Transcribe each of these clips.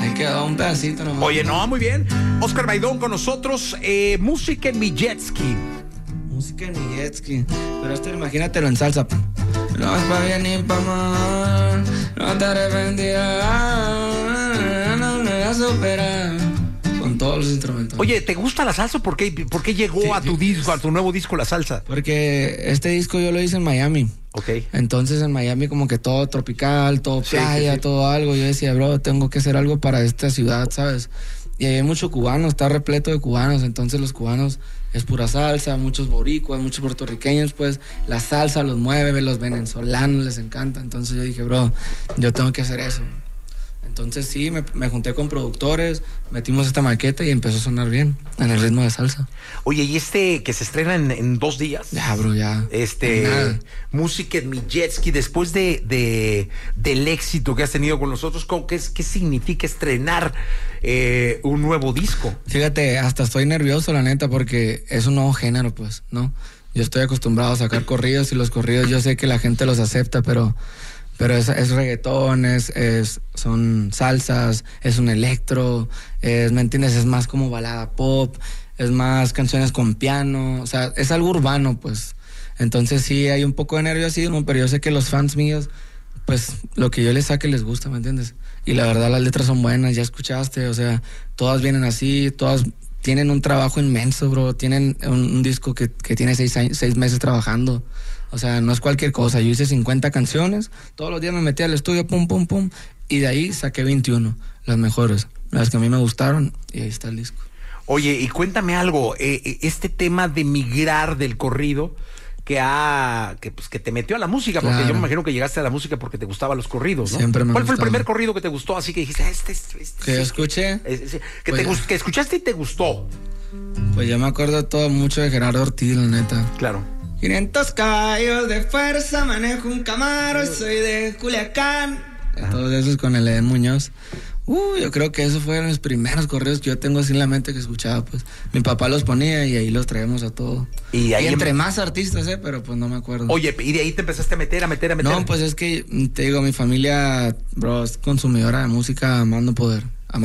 Ahí quedó un pedacito nomás. Oye, no, muy bien. Oscar Maidón con nosotros. Música en mi jet ski. Música en mi jet ski. Pero imagínatelo en salsa. No es pa' bien ni pa' mal. No te arrepentirás. No me vas a superar. Con todos los instrumentos. Oye, ¿te gusta la salsa? ¿Por qué llegó a tu disco, a tu nuevo disco, la salsa? Porque este disco yo lo hice en Miami. Ok. Entonces en Miami como que todo tropical, todo playa, todo algo. Yo decía, bro, tengo que hacer algo para esta ciudad, ¿sabes? Y hay muchos cubanos, está repleto de cubanos. Entonces los cubanos es pura salsa, muchos boricuas, muchos puertorriqueños, pues la salsa los mueve, los venezolanos les encanta. Entonces yo dije, bro, yo tengo que hacer eso. Entonces sí, me junté con productores, metimos esta maqueta y empezó a sonar bien en el ritmo de salsa. Oye, ¿y que se estrena en 2 días? Ya, bro, ya. Música en mi jet ski, después del éxito que has tenido con nosotros, ¿qué significa estrenar un nuevo disco? Fíjate, hasta estoy nervioso, la neta, porque es un nuevo género, pues, ¿no? Yo estoy acostumbrado a sacar corridos y los corridos yo sé que la gente los acepta, pero es reggaetón, son salsas, es un electro, ¿me entiendes? Es más como balada pop, es más canciones con piano, o sea, es algo urbano, pues. Entonces sí, hay un poco de nerviosismo, pero yo sé que los fans míos, pues, lo que yo les saque les gusta, ¿me entiendes? Y la verdad las letras son buenas, ya escuchaste, o sea, todas vienen así, todas tienen un trabajo inmenso, bro, tienen un disco que tiene 6 meses trabajando. O sea, no es cualquier cosa. Yo hice 50 canciones, todos los días me metí al estudio, pum, pum, pum, y de ahí saqué 21, las mejores, las que a mí me gustaron, y ahí está el disco. Oye, y cuéntame algo, este tema de migrar del corrido que te metió a la música, porque yo me imagino que llegaste a la música porque te gustaban los corridos, ¿no? Siempre me ¿Cuál fue el primer corrido que te gustó? Así que dijiste, que yo escuché. Que escuchaste y te gustó. Pues yo me acuerdo mucho de Gerardo Ortiz, la neta. Claro. 500 caballos de fuerza, manejo un Camaro, soy de Culiacán. Todos esos con el Edén Muñoz. Yo creo que esos fueron los primeros corridos que yo tengo así en la mente que escuchaba, pues. Mi papá los ponía y ahí los traíamos a todos. Y entre más artistas, pero pues no me acuerdo. Oye, ¿y de ahí te empezaste a meter? No, pues es que, te digo, mi familia, bro, es consumidora de música a mando poder.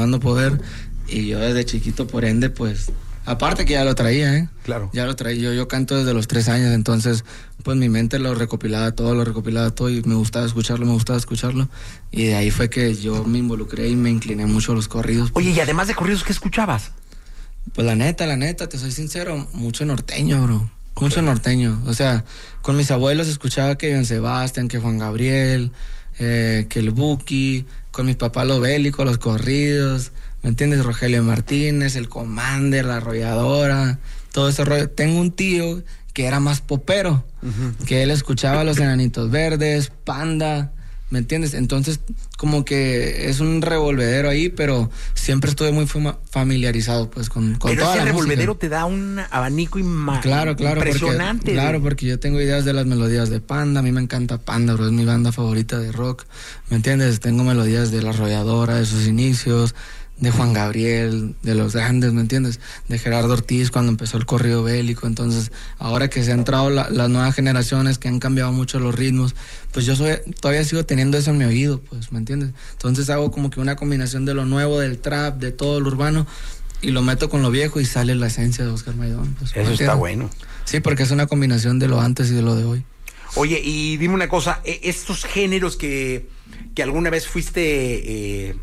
Y yo desde chiquito, por ende, pues... Aparte que ya lo traía, Claro. Ya lo traía. Yo canto desde los 3 años, entonces, pues mi mente lo recopilaba todo y me gustaba escucharlo. Y de ahí fue que yo me involucré y me incliné mucho a los corridos. Oye, y además de corridos, ¿qué escuchabas? Pues la neta, te soy sincero, mucho norteño, bro. Mucho norteño. O sea, con mis abuelos escuchaba que Joan Sebastián, que Juan Gabriel, que el Buki, con mis papás los bélicos, los corridos... ¿Me entiendes? Rogelio Martínez, el Commander, la Arrolladora, todo ese rollo. Tengo un tío que era más popero, que él escuchaba Los Enanitos Verdes, Panda, ¿me entiendes? Entonces, como que es un revolvedero ahí, pero siempre estuve muy familiarizado, pues, con toda la música. Pero ese revolvedero te da un abanico impresionante. Porque yo tengo ideas de las melodías de Panda, a mí me encanta Panda, bro, es mi banda favorita de rock, ¿me entiendes? Tengo melodías de La Arrolladora, de sus inicios, de Juan Gabriel, de los grandes, ¿me entiendes? De Gerardo Ortiz cuando empezó el corrido bélico. Entonces, ahora que se han entrado las nuevas generaciones que han cambiado mucho los ritmos, pues yo todavía sigo teniendo eso en mi oído, pues, ¿me entiendes? Entonces hago como que una combinación de lo nuevo, del trap, de todo lo urbano, y lo meto con lo viejo y sale la esencia de Oscar Maidón. Pues, eso está bueno. Sí, porque es una combinación de lo antes y de lo de hoy. Oye, y dime una cosa, estos géneros que alguna vez fuiste...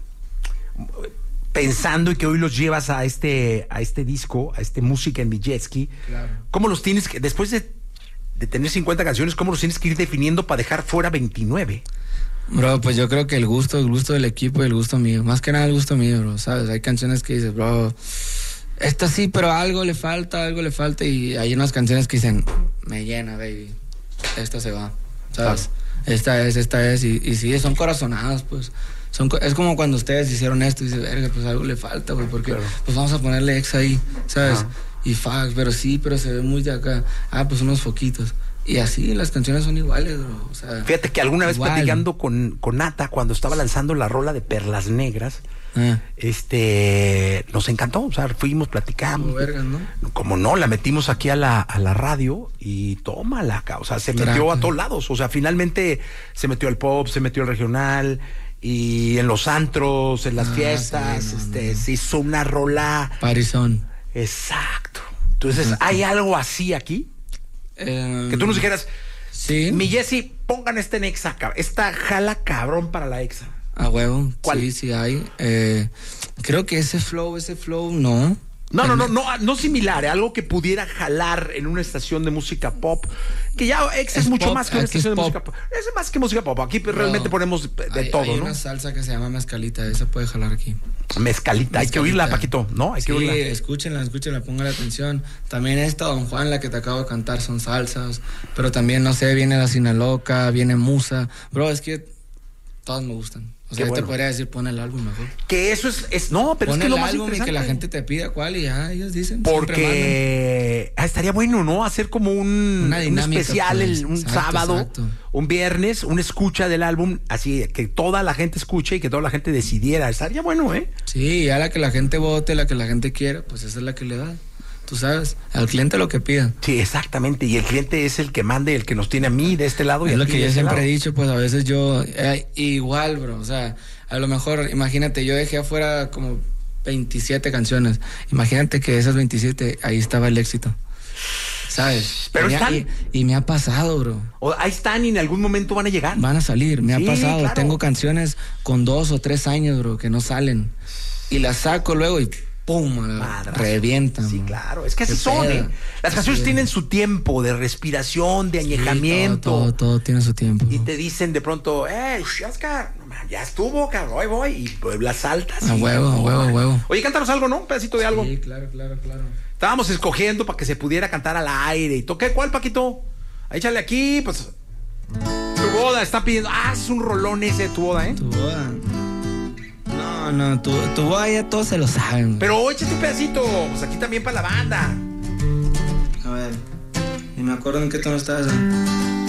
pensando y que hoy los llevas a este disco, a música en mi jet ski, claro. ¿Cómo los tienes que, después de tener 50 canciones, cómo los tienes que ir definiendo para dejar fuera 29? Bro, pues yo creo que el gusto del equipo y el gusto mío, más que nada el gusto mío, bro, ¿sabes? Hay canciones que dices, bro, esta sí, pero algo le falta, y hay unas canciones que dicen, me llena, baby, esta se va, ¿sabes? Claro. Esta es, y sí, son corazonadas, pues. Es como cuando ustedes hicieron esto y dices, verga, pues algo le falta, güey, porque claro. Pues vamos a ponerle ex ahí, ¿sabes? Y fax, pero se ve muy de acá. Pues unos foquitos. Y así las canciones son iguales, bro. O sea, fíjate que alguna vez platicando con Nata, cuando estaba lanzando la rola de Perlas Negras, nos encantó, o sea, fuimos, platicamos. Como vergas, ¿no? Como no, la metimos aquí a la radio y tómala, o sea, se metió a todos lados, o sea, finalmente se metió al pop, se metió al regional. y en los antros, en las fiestas, sí, se hizo una rola. Parizón. Exacto. Entonces, ¿hay algo así aquí? Que tú nos dijeras, sí. Mi Jesse, pongan este en Exa, esta jala cabrón para la Exa. A huevo. ¿Cuál? Sí hay. Creo que ese flow, no. No similar, algo que pudiera jalar en una estación de música pop, que ya Exa es mucho pop, más que una estación de música pop. Es más que música pop, aquí realmente ponemos de todo, hay ¿no? una salsa que se llama mezcalita, esa puede jalar aquí. Mezcalita, hay que oírla, Paquito, ¿no? Hay que oírla. Escúchenla, pongan atención. También esta Don Juan, la que te acabo de cantar, son salsas, pero también, no sé, viene la Sinaloca, viene Musa. Bro, es que todas me gustan. O sea, yo te podría decir, pon el álbum mejor. Que eso no, pero pon es que el lo más álbum interesante. Y que la gente te pida cuál y ya ellos dicen. Porque estaría bueno, ¿no? Hacer como un especial, pues. un sábado, un viernes, una escucha del álbum, así que toda la gente escuche y que toda la gente decidiera. Estaría bueno, ¿eh? Sí, ya la que la gente vote, la que la gente quiera, pues esa es la que le da. Tú sabes, al cliente lo que pida. Sí, exactamente. Y el cliente es el que mande, el que nos tiene a mí de este lado. Es y lo a ti que de yo este siempre lado. he dicho, pues a veces yo, igual, bro, o sea, a lo mejor, imagínate, yo dejé afuera como 27 canciones. Imagínate que de esas 27, ahí estaba el éxito. ¿Sabes? Pero y me ha pasado, bro. Ahí están y en algún momento van a llegar. Van a salir, me ha pasado. Claro. Tengo canciones con 2 o 3 años, bro, que no salen. Y las saco luego y ¡pum! Revientan. Sí, claro. Es que así son, ¿eh? Las canciones tienen su tiempo de respiración, de añejamiento. Sí, todo tiene su tiempo. Y te dicen de pronto, Oscar, ya estuvo, cabrón, ahí voy. Y pues las altas. A huevo. Oye, cántanos algo, ¿no? Un pedacito de algo. Sí, claro. Estábamos escogiendo para que se pudiera cantar al aire. ¿Y toqué cuál, Paquito? Échale aquí, pues. Tu boda está pidiendo. Es un rolón ese de tu boda, ¿eh? Tu boda. No, tu boda ya todos se lo saben. Pero échate un pedacito. Pues aquí también para la banda. A ver. Ni me acuerdo en qué tono estabas.